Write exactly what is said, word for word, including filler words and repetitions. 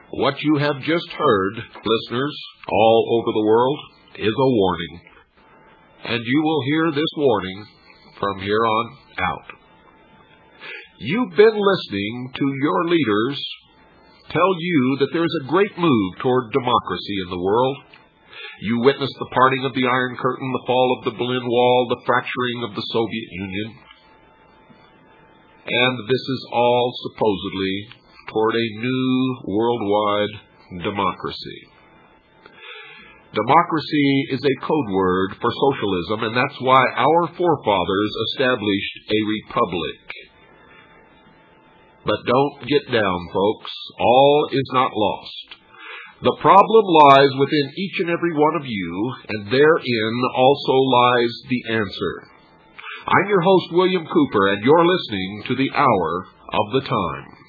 What you have just heard, listeners all over the world, is a warning. And you will hear this warning from here on out. You've been listening to your leaders tell you that there's a great move toward democracy in the world. You witnessed the parting of the Iron Curtain, the fall of the Berlin Wall, the fracturing of the Soviet Union. And this is all supposedly toward a new worldwide democracy. Democracy is a code word for socialism, and that's why our forefathers established a republic. But don't get down, folks. All is not lost. The problem lies within each and every one of you, and therein also lies the answer. I'm your host, William Cooper, and you're listening to the Hour of the Time.